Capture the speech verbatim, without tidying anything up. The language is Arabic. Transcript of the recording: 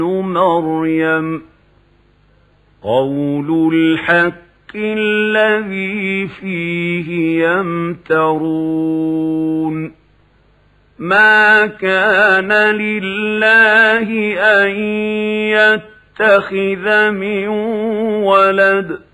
مريم قول الحق الذي فيه يمترون ما كان لله أن يتخذ من ولد